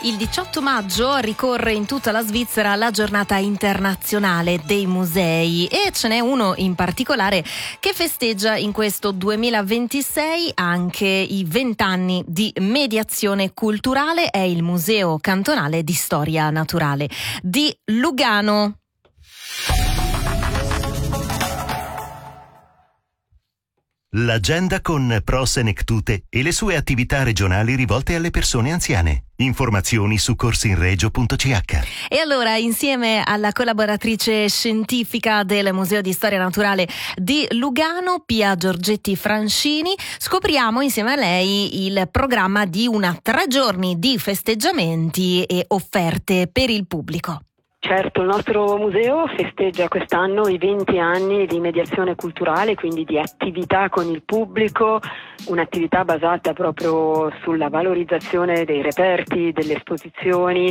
Il 18 maggio ricorre in tutta la Svizzera la giornata internazionale dei musei e ce n'è uno in particolare che festeggia in questo 2026 anche i 20 anni di mediazione culturale. È il Museo Cantonale di Storia Naturale di Lugano. L'agenda con Pro Senectute e le sue attività regionali rivolte alle persone anziane. Informazioni su corsinregio.ch. E allora, insieme alla collaboratrice scientifica del Museo di Storia Naturale di Lugano, Pia Giorgetti Francini, scopriamo insieme a lei il programma di 3 giorni di festeggiamenti e offerte per il pubblico. Certo, il nostro museo festeggia quest'anno i 20 anni di mediazione culturale, quindi di attività con il pubblico, un'attività basata proprio sulla valorizzazione dei reperti, delle esposizioni,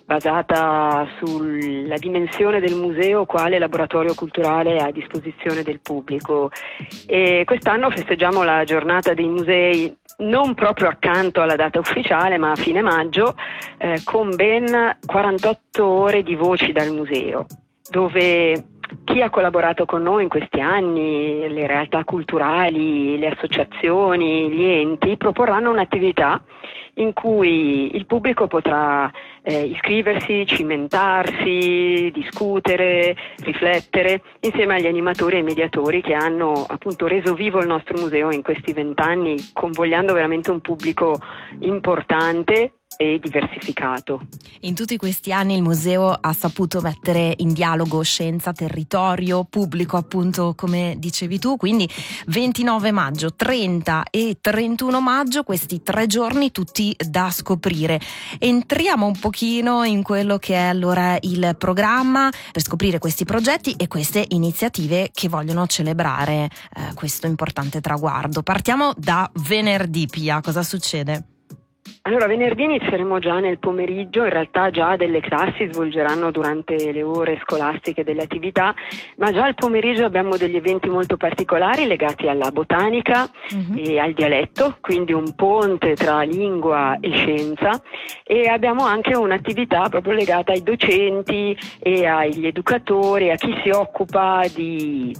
basata sulla dimensione del museo quale laboratorio culturale a disposizione del pubblico. E quest'anno festeggiamo la giornata dei musei non proprio accanto alla data ufficiale, ma a fine maggio, con ben 48 ore di voci dal museo, dove chi ha collaborato con noi in questi anni, le realtà culturali, le associazioni, gli enti, proporranno un'attività in cui il pubblico potrà iscriversi, cimentarsi, discutere, riflettere insieme agli animatori e ai mediatori che hanno appunto reso vivo il nostro museo in questi 20 anni, convogliando veramente un pubblico importante e diversificato. In tutti questi anni il museo ha saputo mettere in dialogo scienza, territorio, pubblico, appunto come dicevi tu, quindi 29 maggio, 30 e 31 maggio, questi 3 giorni tutti da scoprire. Entriamo un pochino in quello che è allora il programma per scoprire questi progetti e queste iniziative che vogliono celebrare questo importante traguardo. Partiamo da venerdì, Pia, cosa succede? Allora, venerdì inizieremo già nel pomeriggio, in realtà già delle classi svolgeranno durante le ore scolastiche delle attività, ma già al pomeriggio abbiamo degli eventi molto particolari legati alla botanica e al dialetto, quindi un ponte tra lingua e scienza, e abbiamo anche un'attività proprio legata ai docenti e agli educatori, a chi si occupa di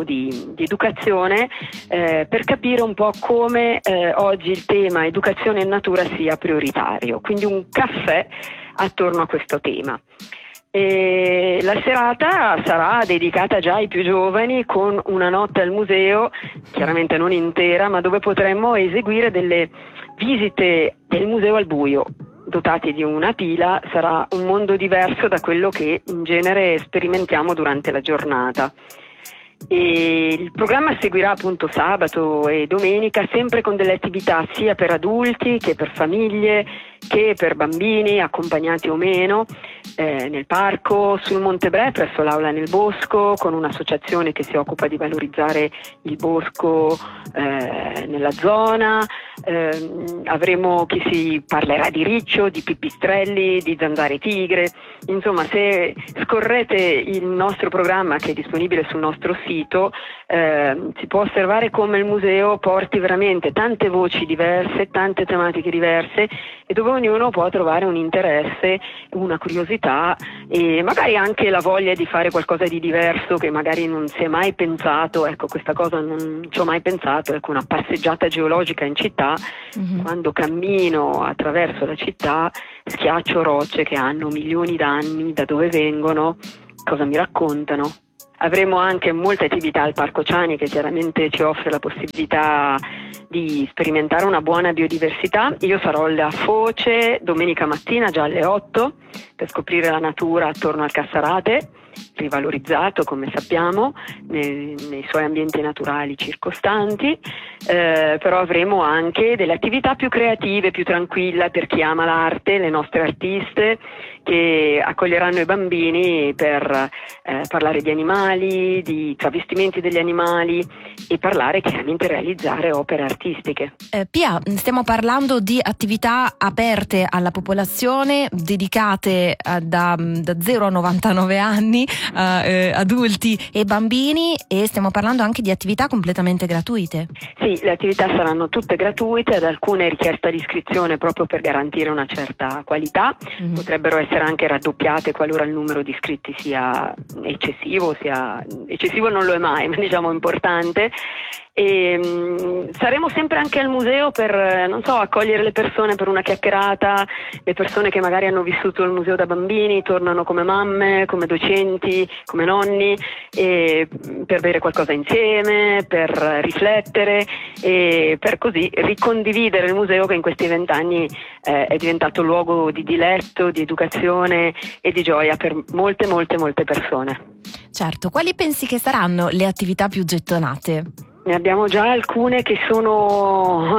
educazione, per capire un po' come oggi il tema educazione e natura sia prioritario, quindi un caffè attorno a questo tema. E la serata sarà dedicata già ai più giovani con una notte al museo, chiaramente non intera, ma dove potremmo eseguire delle visite del museo al buio. Dotati di una pila, sarà un mondo diverso da quello che in genere sperimentiamo durante la giornata. E il programma seguirà appunto sabato e domenica, sempre con delle attività sia per adulti che per famiglie che per bambini, accompagnati o meno, nel parco, sul Monte Bre, presso l'Aula nel Bosco, con un'associazione che si occupa di valorizzare il bosco nella zona. Avremo chi si parlerà di riccio, di pipistrelli, di zanzare tigre. Insomma, se scorrete il nostro programma, che è disponibile sul nostro sito, si può osservare come il museo porti veramente tante voci diverse, tante tematiche diverse, e dove ognuno può trovare un interesse, una curiosità e magari anche la voglia di fare qualcosa di diverso che magari non si è mai pensato. Ecco, questa cosa non ci ho mai pensato. Ecco, una passeggiata geologica in città, quando cammino attraverso la città schiaccio rocce che hanno milioni d'anni, da dove vengono, cosa mi raccontano. Avremo anche molte attività al Parco Ciani, che chiaramente ci offre la possibilità di sperimentare una buona biodiversità. Io sarò alla Foce domenica mattina già alle 8 per scoprire la natura attorno al Cassarate, rivalorizzato come sappiamo nei suoi ambienti naturali circostanti, però avremo anche delle attività più creative, più tranquille per chi ama l'arte, le nostre artiste che accoglieranno i bambini per parlare di animali, di travestimenti degli animali e parlare, chiaramente realizzare opere artistiche. Pia, stiamo parlando di attività aperte alla popolazione, dedicate da 0 a 99 anni, adulti e bambini, e stiamo parlando anche di attività completamente gratuite. Sì, le attività saranno tutte gratuite, ad alcune richiesta di iscrizione proprio per garantire una certa qualità, potrebbero essere anche raddoppiate qualora il numero di iscritti sia eccessivo non lo è mai, ma diciamo importante. E saremo sempre anche al museo per, non so, accogliere le persone per una chiacchierata, le persone che magari hanno vissuto il museo da bambini, tornano come mamme, come docenti, come nonni, e per bere qualcosa insieme, per riflettere e per così ricondividere il museo, che in questi 20 anni è diventato luogo di diletto, di educazione e di gioia per molte persone. Certo, quali pensi che saranno le attività più gettonate? Ne abbiamo già alcune che sono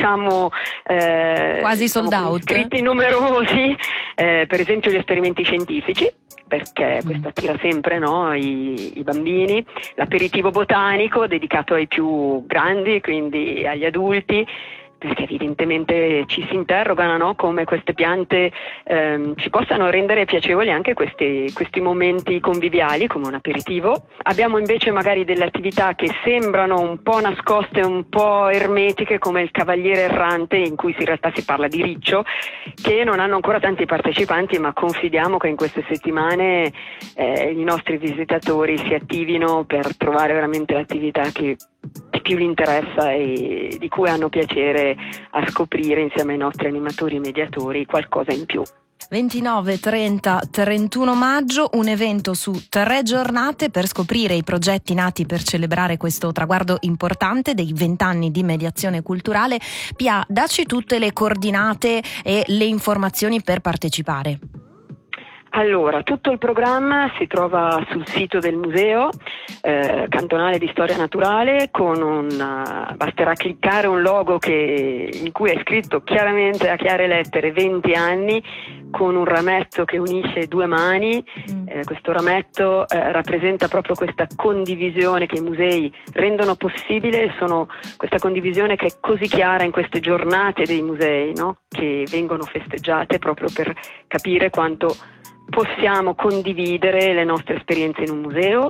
quasi sold out, iscritti numerosi, per esempio gli esperimenti scientifici, perché questo attira sempre, no, i bambini, l'aperitivo botanico dedicato ai più grandi, quindi agli adulti, perché evidentemente ci si interrogano, no, come queste piante ci possano rendere piacevoli anche questi momenti conviviali come un aperitivo. Abbiamo invece magari delle attività che sembrano un po' nascoste, un po' ermetiche, come il Cavaliere Errante, in cui in realtà si parla di riccio, che non hanno ancora tanti partecipanti, ma confidiamo che in queste settimane i nostri visitatori si attivino per trovare veramente l'attività che più li interessa e di cui hanno piacere a scoprire insieme ai nostri animatori e mediatori qualcosa in più. 29, 30, 31 maggio, un evento su 3 giornate per scoprire i progetti nati per celebrare questo traguardo importante dei 20 anni di mediazione culturale. Pia, dacci tutte le coordinate e le informazioni per partecipare. Allora, tutto il programma si trova sul sito del museo, cantonale di storia naturale, basterà cliccare un logo in cui è scritto chiaramente a chiare lettere 20 anni, con un rametto che unisce 2 mani. Questo rametto rappresenta proprio questa condivisione che i musei rendono possibile, questa condivisione che è così chiara in queste giornate dei musei, no? Che vengono festeggiate proprio per capire quanto possiamo condividere le nostre esperienze in un museo.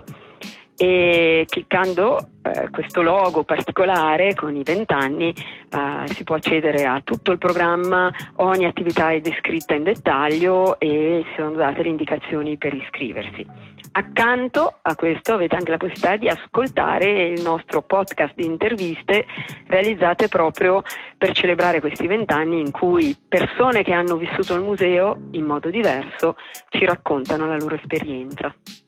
E cliccando questo logo particolare con i 20 anni si può accedere a tutto il programma, ogni attività è descritta in dettaglio e sono date le indicazioni per iscriversi. Accanto a questo avete anche la possibilità di ascoltare il nostro podcast di interviste realizzate proprio per celebrare questi 20 anni, in cui persone che hanno vissuto il museo in modo diverso ci raccontano la loro esperienza.